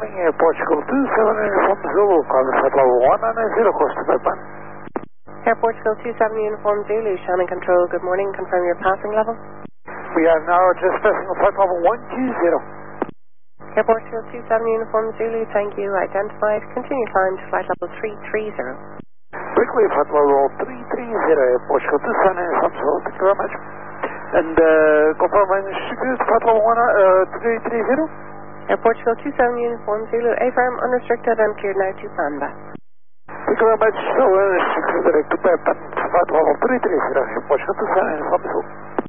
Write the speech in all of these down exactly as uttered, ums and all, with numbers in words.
morning, Air Portugal two seven Uniform Zulu, cover flight level one and zero course to Batman. Air Portugal two seven Uniform Zulu, Shannon Control, good morning, confirm your passing level. We are now just passing flight level one two zero. Air Portugal two seven Uniform Zulu, thank you, identified, continue climb to flight level three three zero. Quickly, flight level three three zero, Air Portugal two seven Uniform Zulu, thank you very much. And uh, confirm my security flight level one, uh, three three zero. Air Portugal two seven Uniform Zulu, A-firm, unrestricted and cleared now to Panda. Thank you very much, so uh, security direct to Batman, flight level three three zero, Air Portugal two seven Uniform Zulu.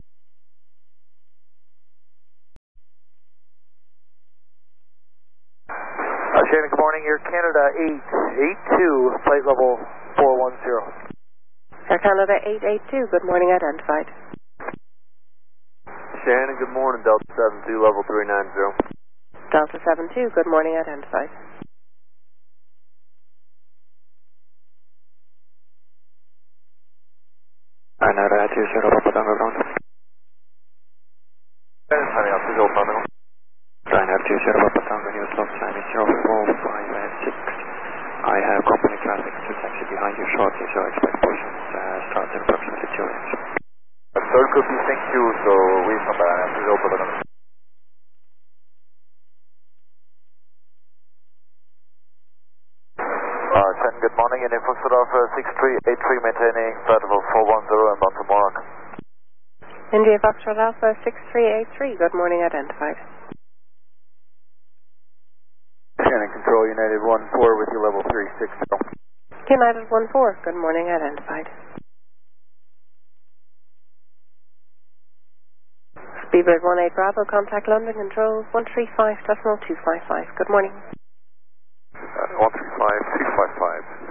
Uh, Shannon, good morning, Air Canada eight eight two, flight level four one zero. Air Canada eight eight two, good morning, identified. Shannon, good morning, Delta seven two, level three nine zero. Delta seven two, good morning, identified. Ryanair two zero, Papa Tango ground. Signing up to Zulu Tango. Ryanair two zero, Papa Tango, new stop sign is zero four five six. I have company traffic to taxi behind you shortly, so expect push-ins uh, start at approximately two inches. Third copy, thank you, so we come back to Zulu Tango. Uh, Shannon, good morning, and in Foxtrot of uh, six three eight three, maintaining flight level four one zero and bound to Morocco. India Foxtrot Alpha six three eight three, good morning, identified. Shannon, control United one four with you, level three six zero. United one four, good morning, identified. Speedbird one eight Bravo, contact London Control one three five decimal two five five, good morning. Uh, one three five two five five.